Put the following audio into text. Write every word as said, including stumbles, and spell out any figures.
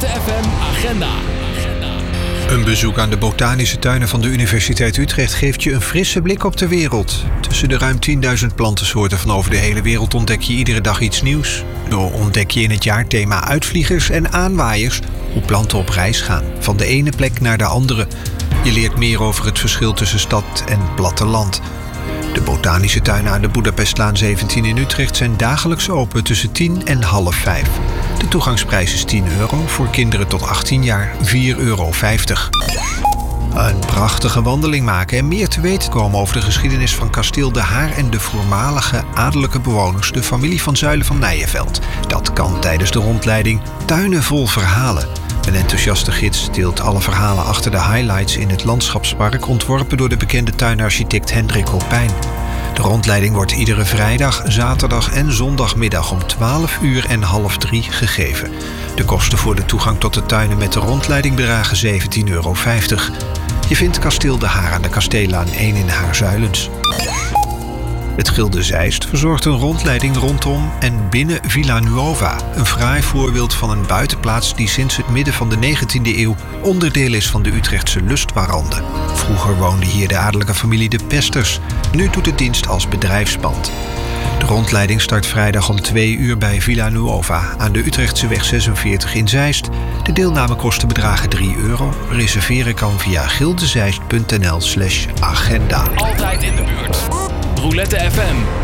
Roulette F M Agenda. Een bezoek aan de botanische tuinen van de Universiteit Utrecht geeft je een frisse blik op de wereld. Tussen de ruim tienduizend plantensoorten van over de hele wereld ontdek je iedere dag iets nieuws. Zo ontdek je in het jaarthema uitvliegers en aanwaaiers hoe planten op reis gaan, van de ene plek naar de andere. Je leert meer over het verschil tussen stad en platteland. De botanische tuinen aan de Boedapestlaan zeventien in Utrecht zijn dagelijks open tussen tien en half vijf. De toegangsprijs is tien euro, voor kinderen tot achttien jaar vier euro vijftig. Een prachtige wandeling maken en meer te weten komen over de geschiedenis van kasteel De Haar en de voormalige adellijke bewoners, de familie van Zuylen van Nijeveld. Dat kan tijdens de rondleiding Tuinen vol verhalen. Een enthousiaste gids deelt alle verhalen achter de highlights in het landschapspark, ontworpen door de bekende tuinarchitect Hendrik Hopijn. De rondleiding wordt iedere vrijdag, zaterdag en zondagmiddag om twaalf uur en half drie gegeven. De kosten voor de toegang tot de tuinen met de rondleiding bedragen zeventien euro vijftig. Je vindt kasteel De Haar aan de Kasteellaan één in Haarzuilens. Het Gilde Zeist verzorgt een rondleiding rondom en binnen Villa Nuova. Een fraai voorbeeld van een buitenplaats die sinds het midden van de negentiende eeuw onderdeel is van de Utrechtse Lustwarande. Vroeger woonde hier de adellijke familie de Pesters. Nu doet het dienst als bedrijfspand. De rondleiding start vrijdag om twee uur bij Villa Nuova aan de Utrechtseweg zesenveertig in Zeist. De deelnamekosten bedragen drie euro. Reserveren kan via gildezeist punt n l slash agenda. Altijd in de buurt. Roulette F M.